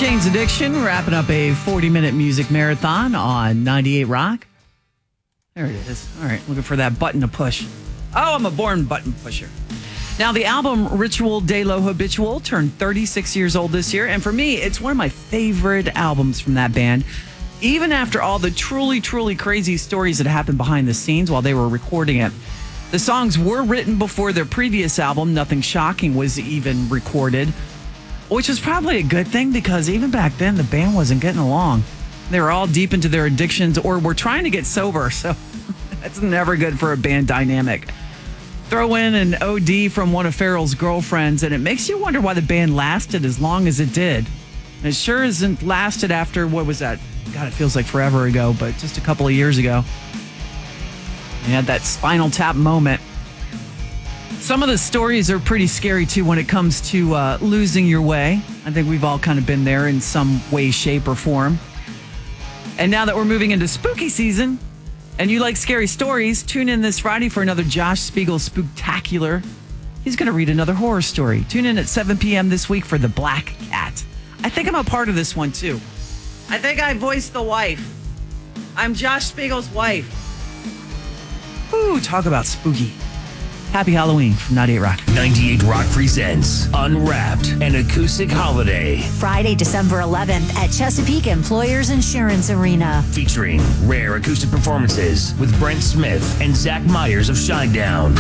Jane's Addiction, wrapping up a 40-minute music marathon on 98 Rock. There it is. All right, looking for that button to push. Oh, I'm a born button pusher. Now, the album Ritual de lo Habitual turned 36 years old this year, and for me, it's one of my favorite albums from that band. Even after all the truly, truly crazy stories that happened behind the scenes while they were recording it. The songs were written before their previous album, Nothing Shocking, was even recorded, which was probably a good thing because even back then, the band wasn't getting along. They were all deep into their addictions or were trying to get sober, so that's never good for a band dynamic. Throw in an OD from one of Farrell's girlfriends, and it makes you wonder why the band lasted as long as it did. And it sure isn't lasted after, what was that? God, it feels like forever ago, but just a couple of years ago. They had that Spinal Tap moment. Some of the stories are pretty scary, too, when it comes to losing your way. I think we've all kind of been there in some way, shape, or form. And now that we're moving into spooky season, and you like scary stories, tune in this Friday for another Josh Spiegel Spooktacular. He's going to read another horror story. Tune in at 7 p.m. this week for The Black Cat. I think I'm a part of this one, too. I think I voiced the wife. I'm Josh Spiegel's wife. Ooh, talk about spooky. Happy Halloween from 98 Rock. 98 Rock presents Unwrapped, an acoustic holiday. Friday, December 11th at Chesapeake Employers Insurance Arena. Featuring rare acoustic performances with Brent Smith and Zach Myers of Shinedown.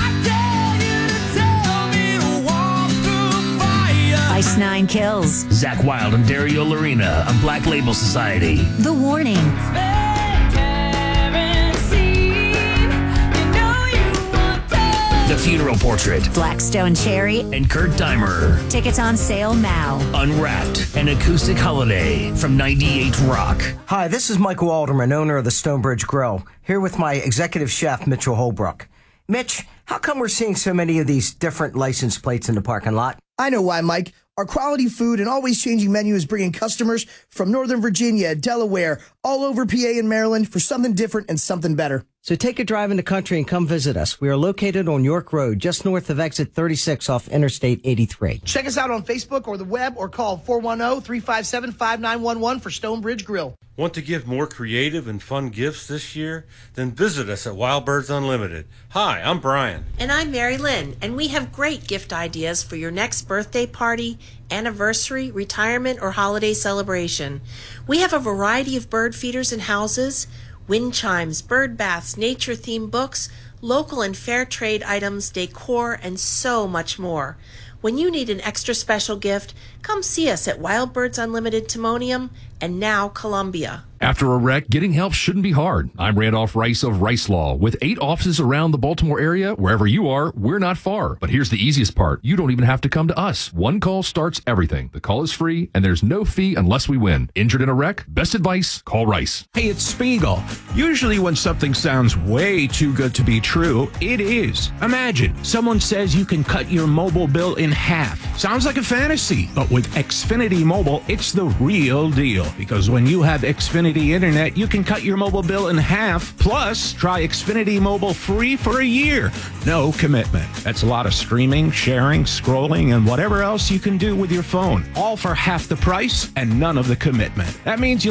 Ice Nine Kills. Zach Wilde and Dario Lorena of Black Label Society. The Warning. The Funeral Portrait. Blackstone Cherry. And Kurt Deimer. Tickets on sale now. Unwrapped, an acoustic holiday from 98 Rock. Hi, this is Michael Alderman, owner of the Stonebridge Grill, here with my executive chef, Mitchell Holbrook. Mitch, how come we're seeing so many of these different license plates in the parking lot? I know why, Mike. Our quality food and always changing menu is bringing customers from Northern Virginia, Delaware, all over PA and Maryland for something different and something better. So take a drive in the country and come visit us. We are located on York Road, just north of exit 36 off Interstate 83. Check us out on Facebook or the web or call 410-357-5911 for Stonebridge Grill. Want to give more creative and fun gifts this year? Then visit us at Wild Birds Unlimited. Hi, I'm Brian. And I'm Mary Lynn, and we have great gift ideas for your next birthday party, anniversary, retirement, or holiday celebration. We have a variety of bird feeders and houses, wind chimes, bird baths, nature-themed books, local and fair trade items, decor, and so much more. When you need an extra special gift, come see us at Wild Birds Unlimited Timonium and now Columbia. After a wreck, getting help shouldn't be hard. I'm Randolph Rice of Rice Law. With 8 offices around the Baltimore area, wherever you are, we're not far. But here's the easiest part. You don't even have to come to us. One call starts everything. The call is free, and there's no fee unless we win. Injured in a wreck? Best advice, call Rice. Hey, it's Spiegel. Usually when something sounds way too good to be true, it is. Imagine, someone says you can cut your mobile bill in half. Sounds like a fantasy, but with Xfinity Mobile, it's the real deal. Because when you have Xfinity Internet, you can cut your mobile bill in half. Plus, try Xfinity Mobile free for a year. No commitment. That's a lot of streaming, sharing, scrolling, and whatever else you can do with your phone. All for half the price and none of the commitment. That means you